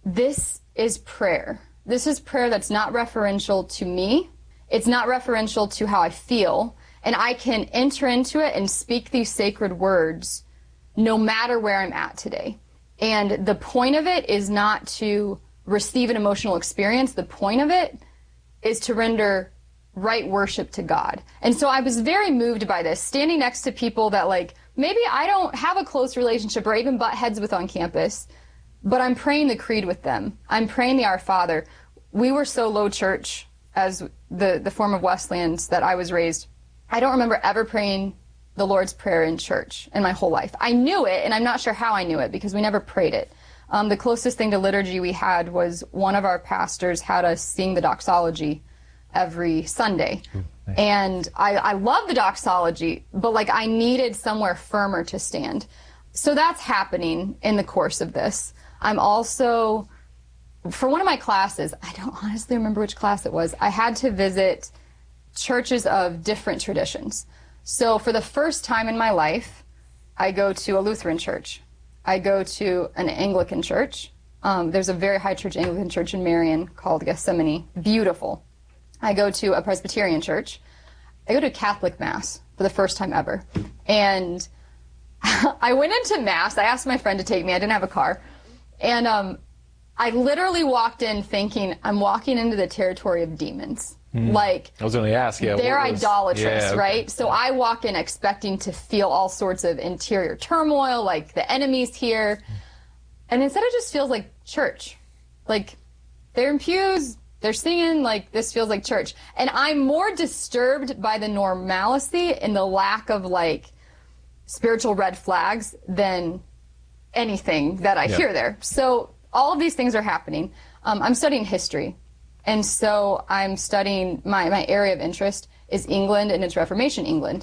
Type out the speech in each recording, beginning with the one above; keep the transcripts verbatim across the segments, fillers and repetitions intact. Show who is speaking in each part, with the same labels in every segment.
Speaker 1: this is prayer. This is prayer that's not referential to me. It's not referential to how I feel. And I can enter into it and speak these sacred words no matter where I'm at today. And the point of it is not to receive an emotional experience. The point of it is to render right worship to God. And so I was very moved by this, standing next to people that, like, maybe I don't have a close relationship or even butt heads with on campus, but I'm praying the creed with them. I'm praying the Our Father. We were so low church as the, the form of Wesleyans that I was raised. I don't remember ever praying the Lord's Prayer in church in my whole life. I knew it, and I'm not sure how I knew it because we never prayed it. Um, the closest thing to liturgy we had was one of our pastors had us sing the doxology every Sunday. Ooh, nice. And I, I love the doxology, but like I needed somewhere firmer to stand. So that's happening in the course of this. I'm also, for one of my classes, I don't honestly remember which class it was, I had to visit churches of different traditions. So for the first time in my life, I go to a Lutheran church. I go to an Anglican church. Um, there's a very high church Anglican church in Marion called Gethsemane. Beautiful. I go to a Presbyterian church. I go to a Catholic Mass for the first time ever. And I went into Mass. I asked my friend to take me. I didn't have a car. And um, I literally walked in thinking, I'm walking into the territory of demons. Mm. Like,
Speaker 2: I was going to ask, yeah.
Speaker 1: They're
Speaker 2: was,
Speaker 1: idolatrous,
Speaker 2: yeah, okay.
Speaker 1: right? So I walk in expecting to feel all sorts of interior turmoil, like the enemy's here. And instead it just feels like church. Like, they're in pews, they're singing, like, this feels like church. And I'm more disturbed by the normalcy and the lack of, like, spiritual red flags than anything that I yeah. hear there. So all of these things are happening. Um, I'm studying history. And so I'm studying, my, my area of interest is England and its Reformation England.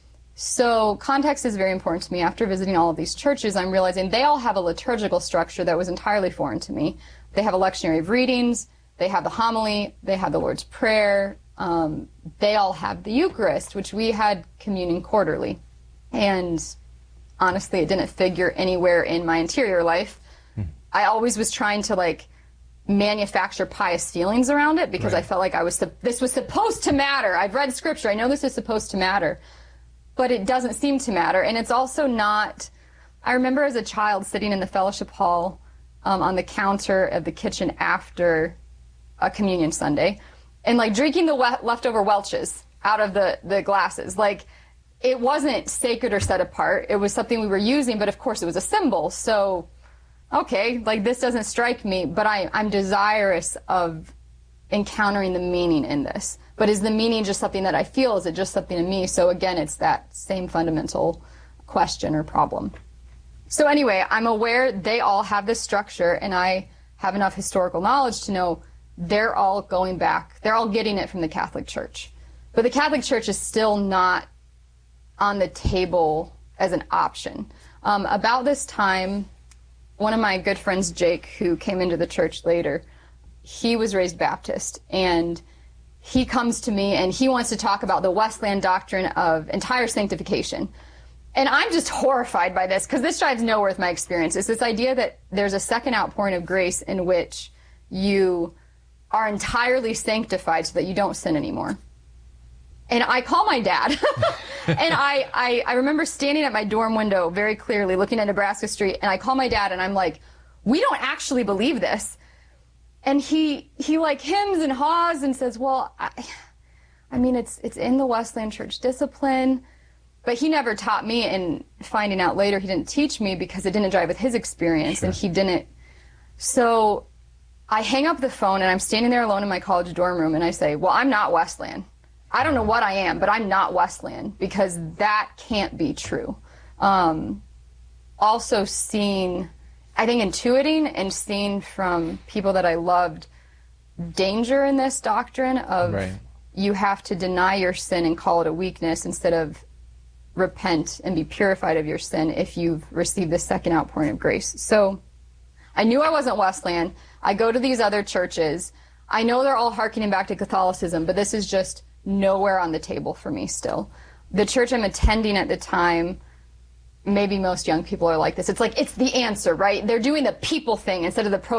Speaker 1: So context is very important to me. After visiting all of these churches, I'm realizing they all have a liturgical structure that was entirely foreign to me. They have a lectionary of readings, they have the homily, they have the Lord's Prayer, um, they all have the Eucharist, which we had communion quarterly. And honestly, it didn't figure anywhere in my interior life. Hmm. I always was trying to, like, manufacture pious feelings around it because right. I felt like I was, this was supposed to matter. I've read scripture. I know this is supposed to matter. But it doesn't seem to matter. And it's also not, I remember as a child sitting in the fellowship hall um, on the counter of the kitchen after a communion Sunday and like drinking the we- leftover Welch's out of the, the glasses. Like, it wasn't sacred or set apart. It was something we were using, but of course it was a symbol. So, okay, like this doesn't strike me, but I, I'm desirous of encountering the meaning in this. But is the meaning just something that I feel? Is it just something in me? So again, it's that same fundamental question or problem. So anyway, I'm aware they all have this structure, and I have enough historical knowledge to know they're all going back. They're all getting it from the Catholic Church. But the Catholic Church is still not on the table as an option. Um, about this time, one of my good friends, Jake, who came into the church later, he was raised Baptist, and he comes to me and he wants to talk about the Wesleyan doctrine of entire sanctification. And I'm just horrified by this because this drives nowhere with my experience. It's this idea that there's a second outpouring of grace in which you are entirely sanctified so that you don't sin anymore. And I call my dad. and I, I, I remember standing at my dorm window very clearly looking at Nebraska Street, and I call my dad and I'm like, we don't actually believe this. And he, he like hems and haws and says, well, I, I mean, it's, it's in the Wesleyan church discipline, but he never taught me, and finding out later he didn't teach me because it didn't jive with his experience. Sure. And he didn't. So I hang up the phone and I'm standing there alone in my college dorm room and I say, well, I'm not Wesleyan. I don't know what I am, but I'm not Wesleyan, because that can't be true. Um, also seeing, I think intuiting and seeing from people that I loved danger in this doctrine of right. you have to deny your sin and call it a weakness instead of repent and be purified of your sin if you've received the second outpouring of grace. So I knew I wasn't Wesleyan. I go to these other churches. I know they're all hearkening back to Catholicism, but this is just nowhere on the table for me still. The church I'm attending at the time, maybe most young people are like this. It's like, it's the answer, right? They're doing the people thing instead of the pro